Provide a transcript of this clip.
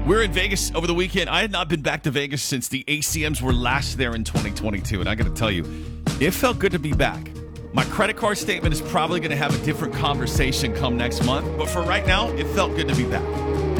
We're in Vegas over the weekend. I had not been back to Vegas since the ACMs were last there in 2022. And I got to tell you, it felt good to be back. My credit card statement is probably going to have a different conversation come next month. But for right now, it felt good to be back.